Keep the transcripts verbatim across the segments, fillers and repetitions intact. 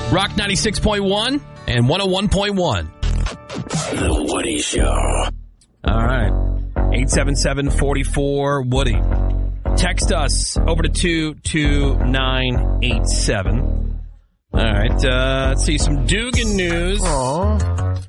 Rock ninety-six point one and one oh one point one. The Woody Show. All right. eight seven seven, four four, Woody. Text us over to two two nine eight seven. All right. Uh, let's see some Dugan news. Aww.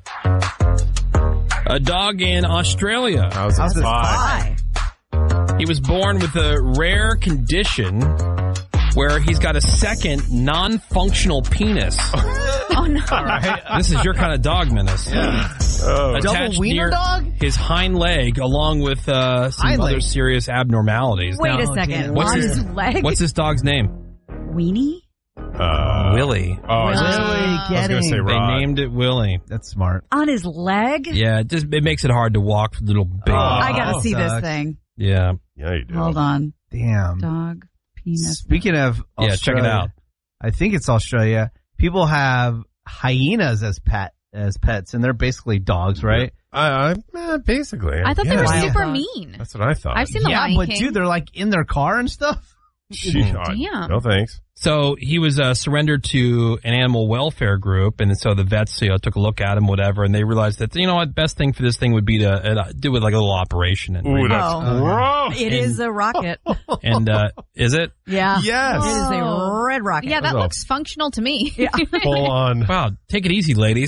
A dog in Australia. How's his pie? He was born with a rare condition where he's got a second non-functional penis. Oh, no. All right. This is your kind of dog, Menace. Yeah. Oh. Attached Double wiener near dog? his hind leg, along with uh, some Hind other leg. serious abnormalities. Wait Now, a second. what's On his- his leg? What's this dog's name? Weenie? Uh, Willie. Oh, I was Willie. gonna- I was Get going to say him. They Rod. named it Willie. That's smart. On his leg? Yeah, it just it makes it hard to walk with little baby. Oh. I gotta Oh, see this sucks. thing. Yeah. Yeah, you do. Hold on. Damn. Dog, penis. Speaking of Yeah, Australia, check it out. I think it's Australia. People have hyenas as pet as pets, and they're basically dogs, right? I, I eh, basically. I thought they Yeah. were Wild super dog. mean. That's what I thought. I've seen the yeah, Lion but King. dude, they're like in their car and stuff. Gee, I- Damn. No thanks. So he was uh, surrendered to an animal welfare group, and so the vets, you know, took a look at him, whatever, and they realized that, you know what, best thing for this thing would be to uh, do with like a little operation. And, Ooh, that's Oh. gross. It is a rocket. and uh, is it? Yeah. Yes. It is a Oh. red rocket. Yeah, that Oh. looks functional to me. Yeah. Full on. Wow, take it easy, ladies.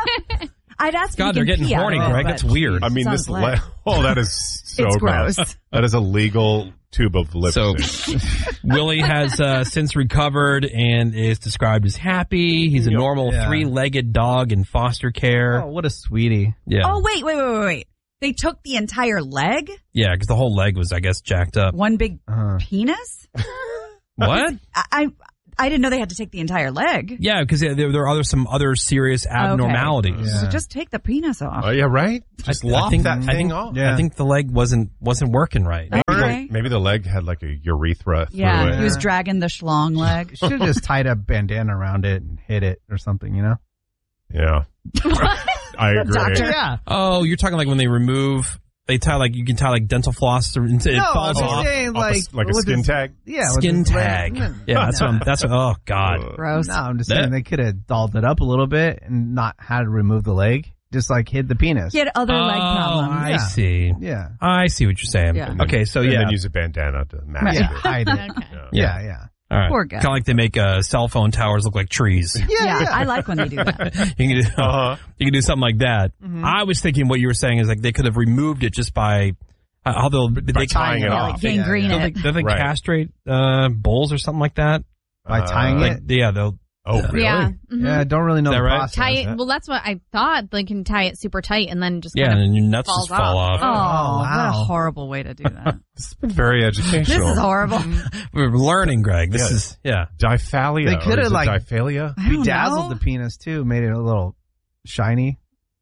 I'd ask God, if they're you can getting pee out horny, of it, Greg. but That's weird. I mean, Sounds this. like- Le- oh, that is so It's gross. gross. That is a legal tube of So lipstick. Willie has uh, since recovered and is described as happy. He's a Yeah. normal Yeah. three-legged dog in foster care. Oh, what a sweetie. Yeah, Oh, wait, wait, wait, wait, wait. They took the entire leg? yeah, because the whole leg was, I guess, jacked up. One big Uh, penis? What? I, I I didn't know they had to take the entire leg. Yeah, because there, there are other some other serious abnormalities. Yeah. So just take the penis off. Oh, yeah, right? Just I lop think, that I thing think, off. Yeah. I think the leg wasn't wasn't working right. Maybe, Okay. the, maybe the leg had like a urethra through Yeah, it. he was dragging the schlong leg. should have just tied a bandana around it and hit it or something, you know? Yeah. I agree. Doctor. Yeah. Oh, you're talking like when they remove, they tie like, you can tie like dental floss to, it No, falls I'm off. saying Off a like s- like a with skin his- tag? Yeah, with Skin his leg. tag. Yeah, that's what I'm, that's what, oh God. Uh, Gross. No, I'm just That- saying they could have dolled it up a little bit and not had to remove the leg. Just like hid the penis. He had other leg Oh, problems. I Yeah. see. Yeah. I see what you're saying. Yeah. and then- Okay, so and yeah. then use a bandana to mask Yeah, it. hide it. Okay. Yeah. Yeah, yeah. All right. Poor guy. Kind of like they make uh, cell phone towers look like trees. Yeah, I like when they do that. you, can do, Uh-huh. you can do something like that. Mm-hmm. I was thinking what you were saying is like they could have removed it just by uh, how they'll they tying it Yeah, off. like gangrene Yeah, Don't it. they, don't they Right. castrate uh, bulls or something like that? By tying Uh, Like, it. yeah, they'll. Oh, really? Yeah. Mhm. Yeah, I don't really know Is that the right? process. Tie it. Well, that's what I thought. They can tie it super tight and then just Yeah, kind and your nuts falls just fall off. off. Oh, Oh, what a wow. horrible way to do that. This has been very This educational. is horrible. We're learning, Greg. This Yeah. is yeah. Diphalia. They or coulda, is it like- Diphalia? I don't Bedazzled know. the penis too, made it a little shiny.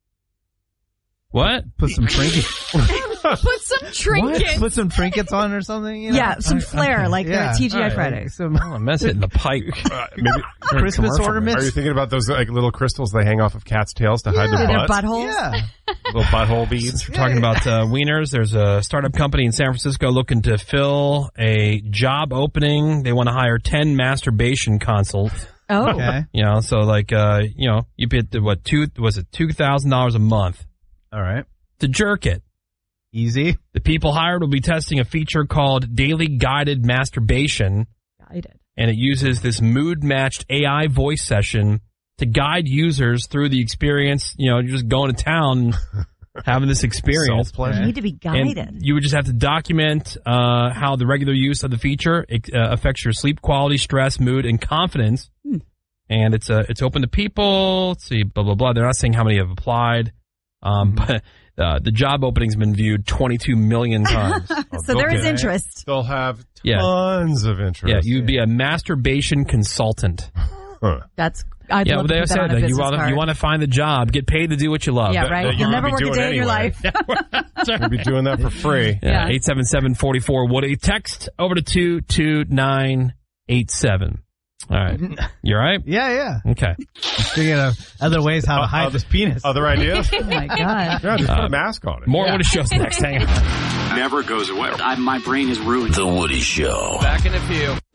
What? Put some trinkets. of put some trinkets. Put some trinkets on or something. You know? Yeah, some flair like Yeah. the T G I All right. Fridays. Some Oh, mess it in the pipe. Uh, maybe, Christmas commercial. ornaments. are you thinking about those like little crystals they hang off of cats' tails to hide Yeah. their Their butts? buttholes. Yeah. Little butthole beads. Since we're talking about uh, wieners, there's a startup company in San Francisco looking to fill a job opening. They want to hire ten masturbation consults. Oh, Okay. You know, so like, uh, you know, you pay the, what two was it two thousand dollars a month All right. to jerk it. Easy. The people hired will be testing a feature called Daily Guided Masturbation, guided. and it uses this mood-matched A I voice session to guide users through the experience. You know, you're just going to town, having this experience. Self-pleasure. You need to be guided. And you would just have to document uh, how the regular use of the feature it, uh, affects your sleep quality, stress, mood, and confidence. Hmm. And it's uh, it's open to people. Let's see, blah blah blah. They're not saying how many have applied, um, but uh, the job opening's been viewed twenty-two million times. So there is Okay. interest. They'll have Yeah. tons of interest. Yeah, you'd be a masturbation consultant. Huh. That's I'd yeah, love but to they put that said on a that you business want to card. you want to find the job, get paid to do what you love. Yeah, that- right. that You'll you're never gonna be work a doing day in your anyway. life. You'll be doing that for free. Yeah, Yeah. eight seven seven, four four, Woody. Text over to two two nine eight seven. All right. You all right? Yeah, yeah. Okay. Just thinking of other ways how to hide Other- this penis. Other ideas? Oh my god. Yeah, just put a mask on it. More Woody shows next. Hang on. Never goes away. I, my brain is ruined. The Woody Show. Back in a few.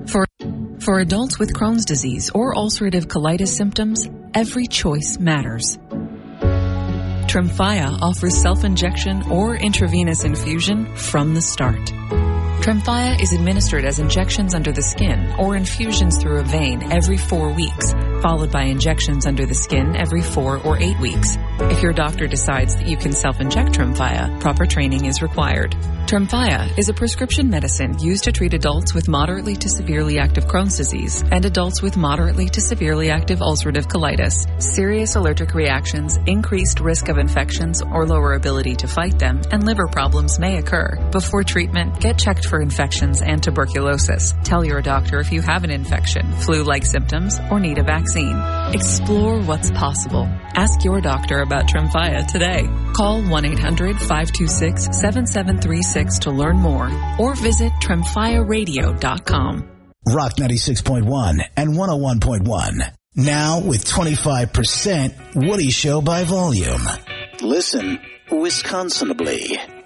For, for adults with Crohn's disease or ulcerative colitis symptoms, every choice matters. Tremfya offers self-injection or intravenous infusion from the start. Tremfya is administered as injections under the skin or infusions through a vein every four weeks, followed by injections under the skin every four or eight weeks. If your doctor decides that you can self-inject Tremfya, proper training is required. Tremfya is a prescription medicine used to treat adults with moderately to severely active Crohn's disease and adults with moderately to severely active ulcerative colitis. Serious allergic reactions, increased risk of infections or lower ability to fight them, and liver problems may occur. Before treatment, get checked for infections and tuberculosis. Tell your doctor if you have an infection, flu-like symptoms, or need a vaccine. Explore what's possible. Ask your doctor about Tremfya today. Call one eight hundred five two six seven seven three six to learn more or visit tremfya radio dot com. Rock ninety-six point one and one oh one point one. Now with twenty-five percent Woody Show by volume. Listen Wisconsinably.